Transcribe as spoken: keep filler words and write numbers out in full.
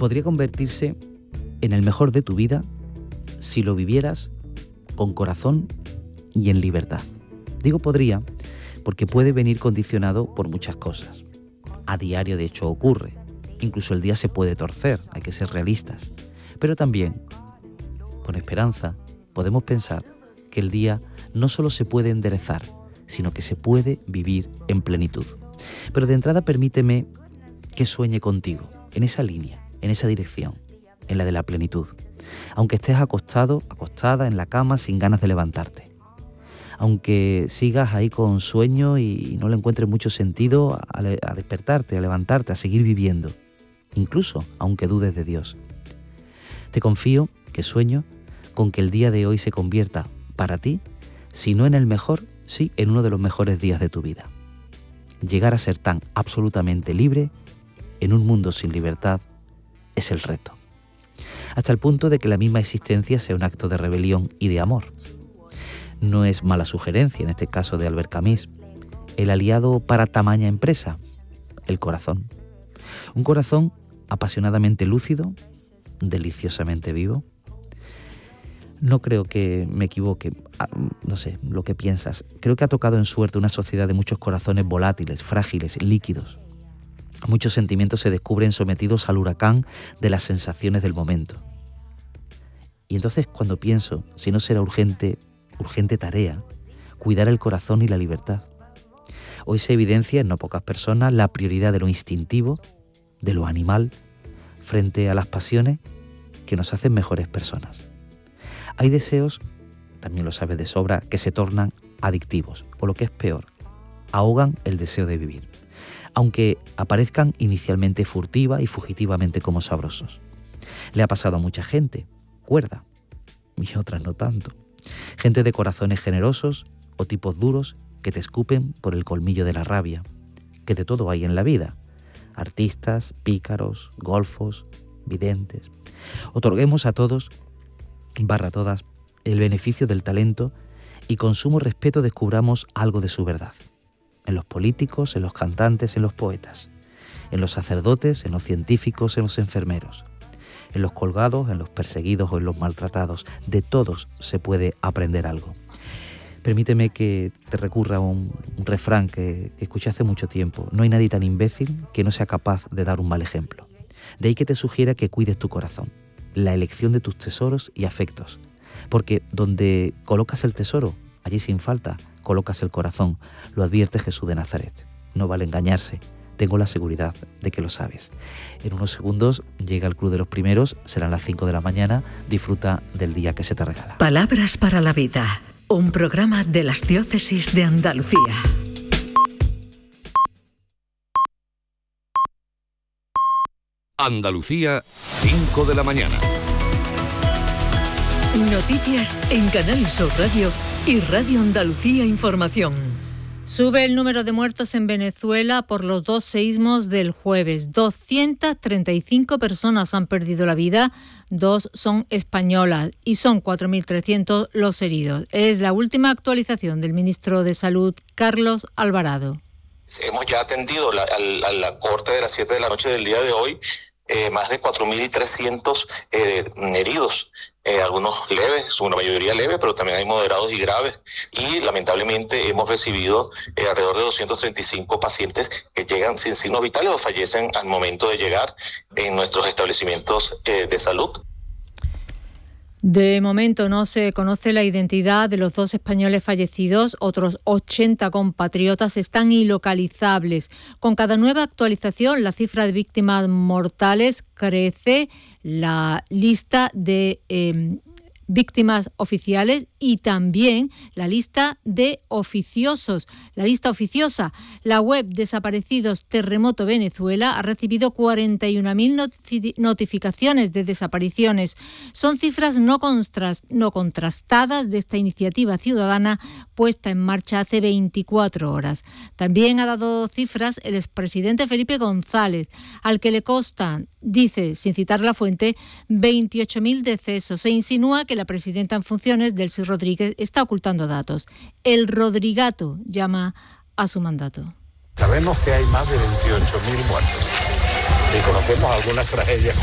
podría convertirse en el mejor de tu vida si lo vivieras con corazón y en libertad. Digo podría porque puede venir condicionado por muchas cosas. A diario, de hecho, ocurre. Incluso el día se puede torcer, hay que ser realistas. Pero también, con esperanza, podemos pensar que el día no solo se puede enderezar, sino que se puede vivir en plenitud. Pero de entrada permíteme que sueñe contigo, en esa línea, en esa dirección, en la de la plenitud. Aunque estés acostado, acostada en la cama sin ganas de levantarte. Aunque sigas ahí con sueño y no le encuentres mucho sentido a, a despertarte, a levantarte, a seguir viviendo. Incluso aunque dudes de Dios. Te confío que sueño con que el día de hoy se convierta para ti, si no en el mejor, sí en uno de los mejores días de tu vida. Llegar a ser tan absolutamente libre en un mundo sin libertad es el reto. Hasta el punto de que la misma existencia sea un acto de rebelión y de amor. No es mala sugerencia, en este caso de Albert Camus, el aliado para tamaña empresa, el corazón. Un corazón apasionadamente lúcido, deliciosamente vivo. No creo que me equivoque, no sé, lo que piensas. Creo que ha tocado en suerte una sociedad de muchos corazones volátiles, frágiles, líquidos. Muchos sentimientos se descubren sometidos al huracán de las sensaciones del momento. Y entonces cuando pienso, si no será urgente, urgente tarea, cuidar el corazón y la libertad. Hoy se evidencia en no pocas personas la prioridad de lo instintivo, de lo animal, frente a las pasiones que nos hacen mejores personas. Hay deseos, también lo sabes de sobra, que se tornan adictivos, o lo que es peor, ahogan el deseo de vivir, aunque aparezcan inicialmente furtiva y fugitivamente como sabrosos. Le ha pasado a mucha gente, cuerda, y otras no tanto. Gente de corazones generosos o tipos duros que te escupen por el colmillo de la rabia, que de todo hay en la vida. Artistas, pícaros, golfos, videntes. Otorguemos a todos, barra todas, el beneficio del talento y con sumo respeto descubramos algo de su verdad. En los políticos, en los cantantes, en los poetas. En los sacerdotes, en los científicos, en los enfermeros. En los colgados, en los perseguidos o en los maltratados. De todos se puede aprender algo. Permíteme que te recurra a un, un refrán que, que escuché hace mucho tiempo. No hay nadie tan imbécil que no sea capaz de dar un mal ejemplo. De ahí que te sugiera que cuides tu corazón, la elección de tus tesoros y afectos. Porque donde colocas el tesoro, allí sin falta, colocas el corazón. Lo advierte Jesús de Nazaret. No vale engañarse. Tengo la seguridad de que lo sabes. En unos segundos llega el Club de los Primeros, serán las cinco de la mañana. Disfruta del día que se te regala. Palabras para la vida, un programa de las diócesis de Andalucía. Andalucía, cinco de la mañana. Noticias en Canal Sur Radio y Radio Andalucía Información. Sube el número de muertos en Venezuela por los dos seísmos del jueves. doscientas treinta y cinco personas han perdido la vida, dos son españolas y son cuatro mil trescientos los heridos. Es la última actualización del ministro de Salud, Carlos Alvarado. Hemos ya atendido la, a, a la corte de las siete de la noche del día de hoy, eh, más de cuatro mil trescientos eh, heridos. Eh, algunos leves, una mayoría leve, pero también hay moderados y graves. Y lamentablemente hemos recibido eh, alrededor de doscientos treinta y cinco pacientes que llegan sin signos vitales o fallecen al momento de llegar en nuestros establecimientos eh, de salud. De momento no se conoce la identidad de los dos españoles fallecidos. Otros ochenta compatriotas están ilocalizables. Con cada nueva actualización, la cifra de víctimas mortales crece. La lista de eh, víctimas oficiales y también la lista de oficiosos, la lista oficiosa. La web Desaparecidos Terremoto Venezuela ha recibido cuarenta y una mil notificaciones de desapariciones. Son cifras no, contrast, no contrastadas de esta iniciativa ciudadana puesta en marcha hace veinticuatro horas. También ha dado cifras el expresidente Felipe González, al que le constan, dice, sin citar la fuente, veintiocho mil decesos. Se insinúa que la presidenta en funciones, Delcy Rodríguez, está ocultando datos. El Rodrigato llama a su mandato. Sabemos que hay más de veintiocho mil muertos y conocemos algunas tragedias